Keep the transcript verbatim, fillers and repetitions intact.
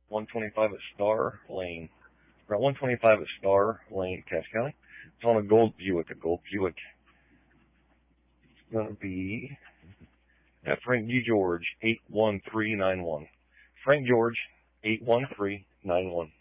one twenty-five at Star Lane. Route one twenty-five at Star Lane, Cass County. It's on a gold Buick, a gold Buick. It's going to be at Frank G. George, eight one three nine one. Frank George, eight one three nine one.